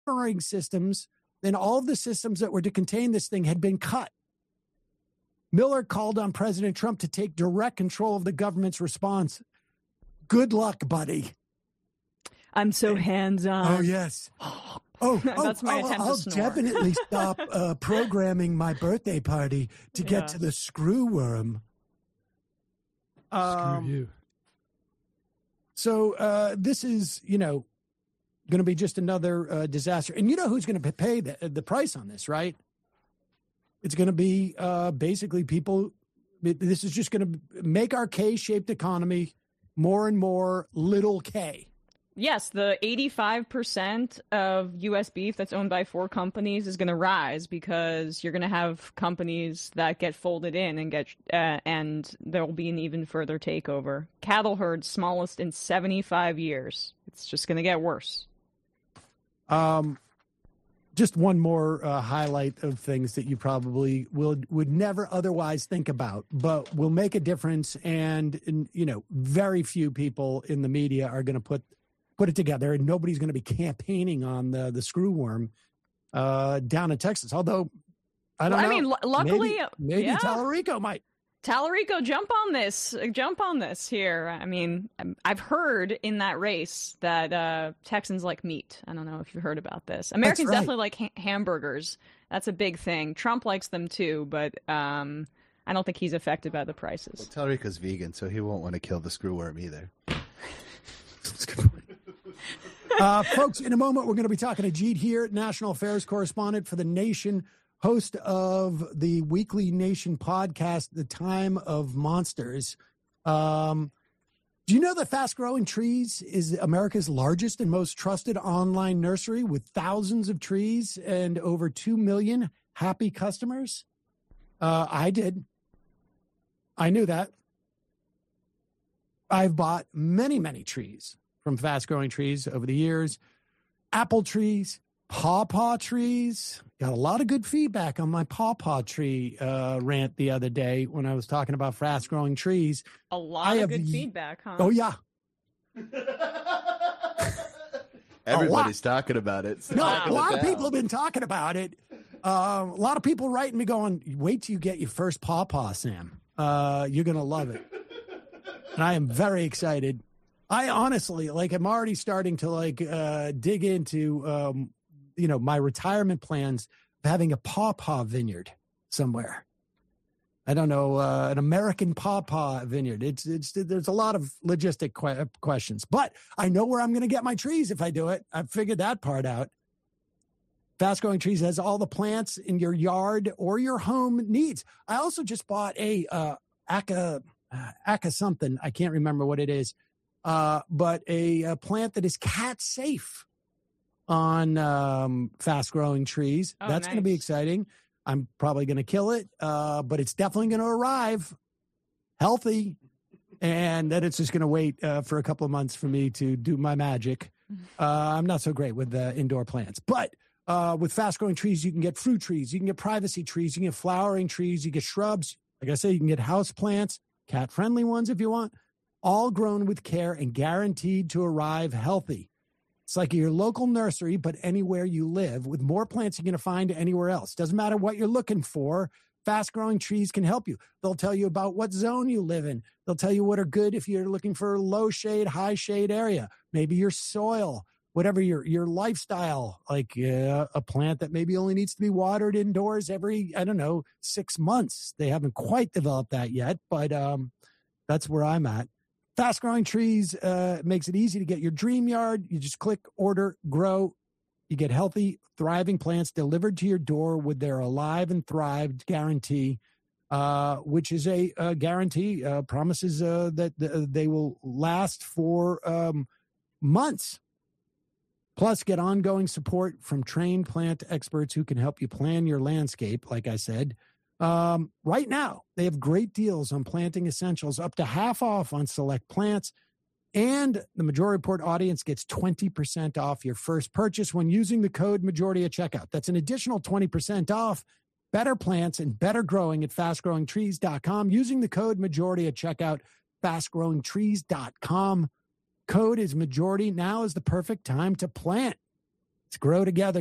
monitoring systems and all of the systems that were to contain this thing had been cut. Miller called on President Trump to take direct control of the government's response. Good luck, buddy. I'm so hands-on. Oh, yes. That's my attempt I'll to snore. definitely stop programming my birthday party to get to the screw worm. Screw you. So this is, going to be just another disaster. And you know who's going to pay the price on this, right? It's going to be basically people. This is just going to make our K-shaped economy more and more little K. Yes, the 85% of U.S. beef that's owned by 4 companies is going to rise because you're going to have companies that get folded in and there will be an even further takeover. Cattle herd smallest in 75 years. It's just going to get worse. Just one more highlight of things that you probably would never otherwise think about, but will make a difference. And very few people in the media are going to put it together, and nobody's going to be campaigning on the screw worm down in Texas. Although, I don't know. I mean, luckily, maybe Tallarico might. Tallarico, jump on this here. I mean, I've heard in that race that Texans like meat. I don't know if you've heard about this. Americans definitely like hamburgers. That's a big thing. Trump likes them too, but I don't think he's affected by the prices. Well, Tallarico's vegan, so he won't want to kill the screw worm either. That's a good point. Folks, in a moment, we're going to be talking to Jeet Heer, national affairs correspondent for The Nation, host of the weekly Nation podcast, The Time of Monsters. Do you know that Fast Growing Trees is America's largest and most trusted online nursery with thousands of trees and over 2 million happy customers? I did. I knew that. I've bought many, many trees from Fast Growing Trees over the years. Apple trees, pawpaw trees. Got a lot of good feedback on my pawpaw tree rant the other day when I was talking about Fast Growing Trees. A lot of good feedback, huh? Oh, yeah. Everybody's talking about it. So no, a lot of people have been talking about it. A lot of people writing me going, wait till you get your first pawpaw, Sam. You're going to love it. And I am very excited. I honestly, I'm already starting to dig into, my retirement plans of having a pawpaw vineyard somewhere. I don't know, an American pawpaw vineyard. There's a lot of logistic questions, but I know where I'm going to get my trees if I do it. I've figured that part out. Fast Growing Trees has all the plants in your yard or your home needs. I also just bought a Aca something. I can't remember what it is. But a plant that is cat safe on Fast Growing Trees. Oh, That's going to be exciting. I'm probably going to kill it, but it's definitely going to arrive healthy. And then it's just going to wait for a couple of months for me to do my magic. I'm not so great with indoor plants. But with Fast Growing Trees, you can get fruit trees. You can get privacy trees. You can get flowering trees. You get shrubs. Like I say, you can get house plants, cat-friendly ones if you want, all grown with care and guaranteed to arrive healthy. It's like your local nursery, but anywhere you live, with more plants you're going to find anywhere else. Doesn't matter what you're looking for. Fast Growing Trees can help you. They'll tell you about what zone you live in. They'll tell you what are good if you're looking for a low shade, high shade area. Maybe your soil, whatever your lifestyle, like a plant that maybe only needs to be watered indoors every, 6 months. They haven't quite developed that yet, but that's where I'm at. Fast Growing Trees makes it easy to get your dream yard. You just click, order, grow. You get healthy, thriving plants delivered to your door with their Alive and Thrived guarantee, which is a guarantee, promises that they will last for months. Plus, get ongoing support from trained plant experts who can help you plan your landscape, like I said. Right now, they have great deals on planting essentials, up to half off on select plants. And the Majority Report audience gets 20% off your first purchase when using the code Majority at checkout. That's an additional 20% off. Better plants and better growing at fastgrowingtrees.com. Using the code Majority at checkout, fastgrowingtrees.com. Code is Majority. Now is the perfect time to plant. Let's grow together.